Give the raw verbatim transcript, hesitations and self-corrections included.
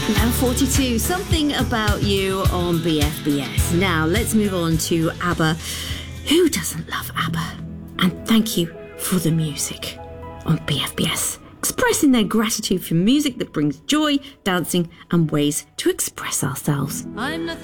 eleven forty-two, Something About You on B F B S. Now, let's move on to ABBA. Who doesn't love ABBA? And thank you for the music on B F B S, expressing their gratitude for music that brings joy, dancing, and ways to express ourselves. I'm nothing